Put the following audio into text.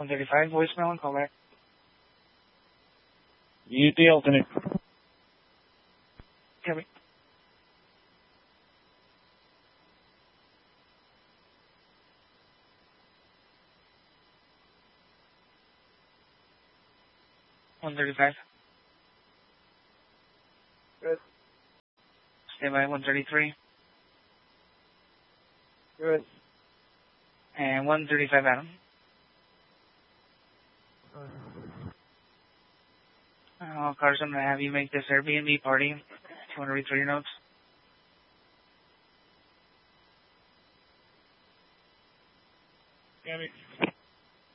135 voicemail and call back. Use the alternate. Copy. $135. Good. Stay by 133. Good. And 135 Adam. Carson, I'm going to have you make this Airbnb party. Do you want to read through your notes?